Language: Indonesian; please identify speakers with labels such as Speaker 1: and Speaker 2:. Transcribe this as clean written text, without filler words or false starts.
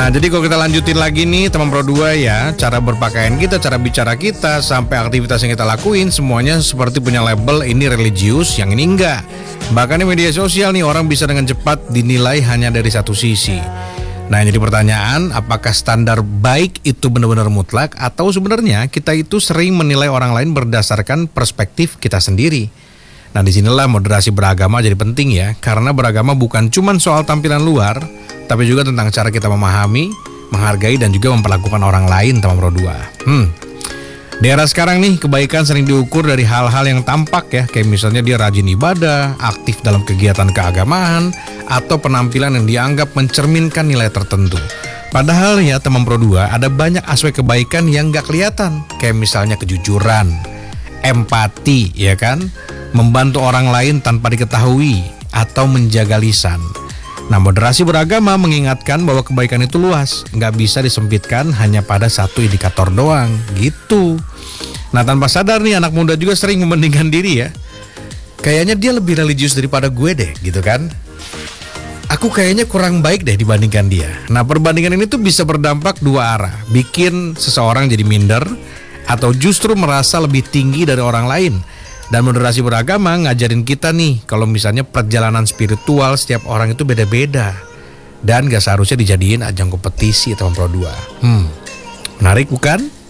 Speaker 1: Nah, jadi kalau kita lanjutin lagi nih teman Pro 2 ya, cara berpakaian kita, cara bicara kita, sampai aktivitas yang kita lakuin, semuanya seperti punya label ini religius, yang ini enggak. Bahkan di media sosial nih orang bisa dengan cepat dinilai hanya dari satu sisi. Nah, jadi pertanyaan, apakah standar baik itu benar-benar mutlak atau sebenarnya kita itu sering menilai orang lain berdasarkan perspektif kita sendiri? Nah, disinilah moderasi beragama jadi penting ya, karena beragama bukan cuma soal tampilan luar, tapi juga tentang cara kita memahami, menghargai, dan juga memperlakukan orang lain, teman Pro 2. Di era sekarang nih, kebaikan sering diukur dari hal-hal yang tampak ya, kayak misalnya dia rajin ibadah, aktif dalam kegiatan keagamaan, atau penampilan yang dianggap mencerminkan nilai tertentu. Padahal ya teman Pro 2, ada banyak aspek kebaikan yang gak kelihatan, kayak misalnya kejujuran, empati, ya kan, membantu orang lain tanpa diketahui, atau menjaga lisan. Nah, moderasi beragama mengingatkan bahwa kebaikan itu luas, nggak bisa disempitkan hanya pada satu indikator doang, gitu. Nah, tanpa sadar nih anak muda juga sering membandingkan diri ya. Kayaknya dia lebih religius daripada gue deh, gitu kan. Aku kayaknya kurang baik deh dibandingkan dia. Nah, perbandingan ini tuh bisa berdampak dua arah, bikin seseorang jadi minder, atau justru merasa lebih tinggi dari orang lain. Dan moderasi beragama ngajarin kita nih, kalau misalnya perjalanan spiritual setiap orang itu beda-beda. Dan gak seharusnya dijadiin ajang kompetisi teman Pro 2. Menarik bukan?